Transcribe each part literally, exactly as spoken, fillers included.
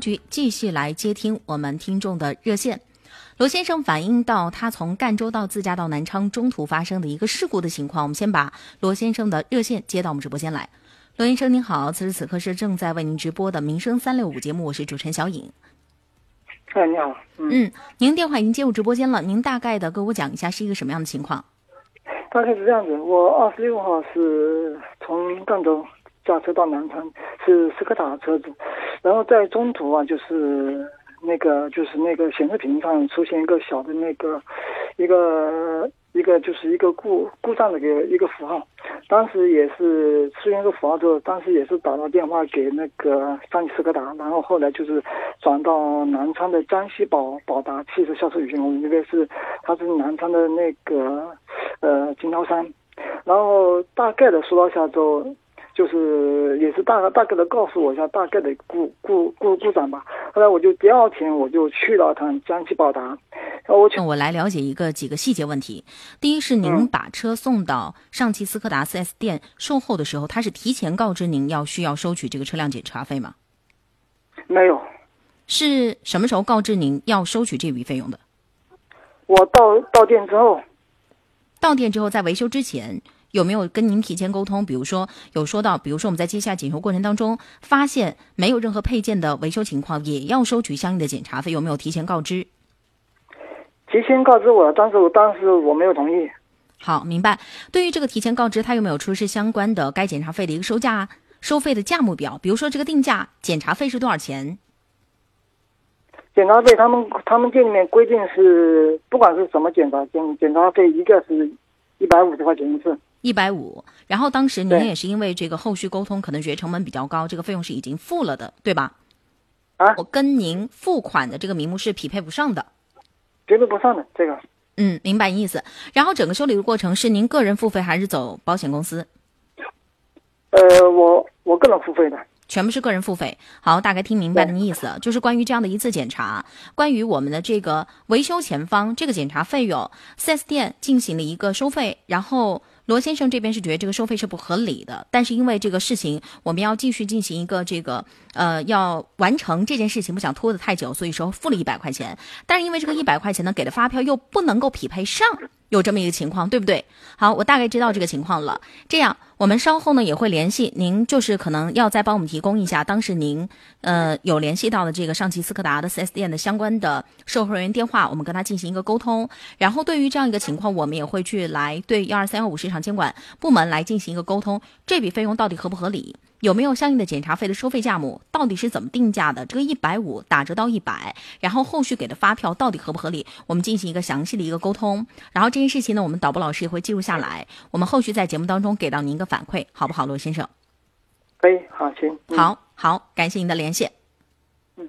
局继续来接听我们听众的热线。罗先生反映到他从赣州到自驾到南昌中途发生的一个事故的情况，我们先把罗先生的热线接到我们直播间来。罗先生您好，此时此刻是正在为您直播的民生三六五节目，我是主持人小颖。 哎，你好。嗯， 嗯您电话已经接入直播间了，您大概的跟我讲一下是一个什么样的情况？ 大概是这样子，我二十六号是从赣州驾车到南昌，是斯柯达车子，然后在中途啊，就是那个就是那个显示屏上出现一个小的那个一个一个就是一个故故障的一个一个符号，当时也是出现一个符号之后，当时也是打到电话给那个上汽斯柯达，然后后来就是转到南昌的江西宝宝达汽车销售有限公司，因为是它是南昌的那个呃经销商，然后大概的说到下之后，就是也是大概大概的告诉我一下大概的故故故故障吧。后来我就第二天我就去了趟江西宝达，然后我去我来了解一个几个细节问题。第一是您把车送到上汽斯柯达 四 S 店售后的时候，他是提前告知您要需要收取这个车辆检查费吗？ 没有。 是什么时候告知您要收取这笔费用的？ 我到到店之后。 到店之后，在维修之前有没有跟您提前沟通？比如说有说到，比如说我们在接下检修过程当中发现没有任何配件的维修情况，也要收取相应的检查费，有没有提前告知？ 提前告知我，但是我当时我没有同意。 好，明白。对于这个提前告知，他有没有出示相关的该检查费的一个收价、收费的价目表？比如说这个定价，检查费是多少钱？ 检查费他们他们店里面规定是，不管是什么检查检检查费，一个是一百五十块钱一次。 一百五，然后当时您也是因为这个后续沟通可能觉得成本比较高，这个费用是已经付了的，对吧？ 啊， 我跟您付款的这个名目是匹配不上的， 绝对不上的这个。 嗯，明白意思。然后整个修理的过程是您个人付费还是走保险公司？ 呃，我我个人付费的。 全部是个人付费。好，大概听明白的意思，就是关于这样的一次检查，关于我们的这个维修前方这个检查费用 四 S 店进行了一个收费，然后罗先生这边是觉得这个收费是不合理的，但是因为这个事情我们要继续进行一个这个呃要完成这件事情，不想拖得太久，所以说付了一百块钱，但是因为这个一百块钱呢给的发票又不能够匹配上，有这么一个情况，对不对？好，我大概知道这个情况了。这样我们稍后呢也会联系您，就是可能要再帮我们提供一下当时您呃有联系到的这个上汽斯柯达的 四 S 店的相关的售后人员电话，我们跟他进行一个沟通，然后对于这样一个情况，我们也会去来对一二三幺五市场监管部门来进行一个沟通，这笔费用到底合不合理，有没有相应的检查费的收费价目，到底是怎么定价的，这个一百五打折到一百，然后后续给的发票到底合不合理，我们进行一个详细的一个沟通，然后这件事情呢我们导播老师也会记录下来，我们后续在节目当中给到您一个反馈，好不好，罗先生？ 可以，好，行。 嗯、好好，感谢您的连线。 嗯。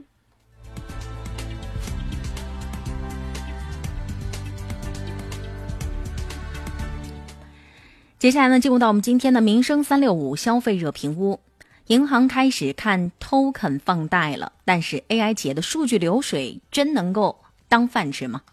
接下来呢，进入到我们今天的民生三六五消费热评屋。银行开始看 token 放贷了，但是 A I 企业的数据流水真能够当饭吃吗？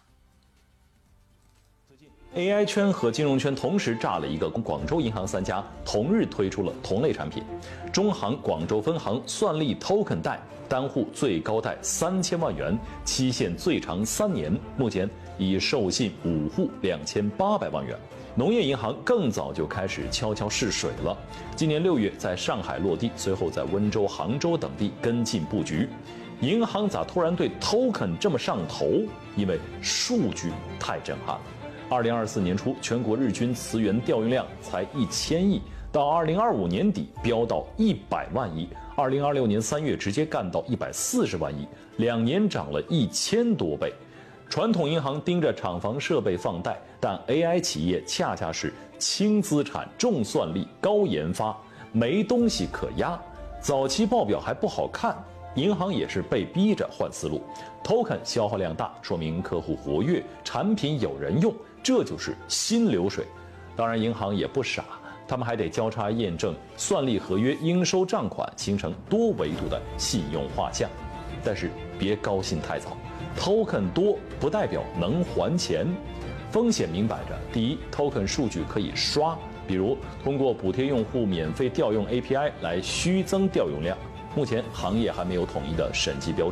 A I 圈和金融圈同时炸了一个，广州银行三家同日推出了同类产品。中行广州分行算力 token 贷，单户最高贷三千万元，期限最长三年，目前已授信五户两千八百万元。农业银行更早就开始悄悄试水了，今年六月在上海落地，随后在温州、杭州等地跟进布局。银行咋突然对 token 这么上头？因为数据太震撼了。二零二四年初，全国日均磁源调用量才一千亿，到二零二五年底飙到一百万亿，二零二六年三月直接干到一百四十万亿，两年涨了一千多倍。传统银行盯着厂房设备放贷，但 A I 企业恰恰是轻资产、重算力、高研发，没东西可压。早期报表还不好看，银行也是被逼着换思路。token 消耗量大，说明客户活跃，产品有人用，这就是新流水。当然，银行也不傻，他们还得交叉验证算力合约应收账款，形成多维度的信用画像。但是别高兴太早。token 多不代表能还钱，风险明摆着。第一 ，token 数据可以刷，比如通过补贴用户免费调用 A P I 来虚增调用量。目前行业还没有统一的审计标准。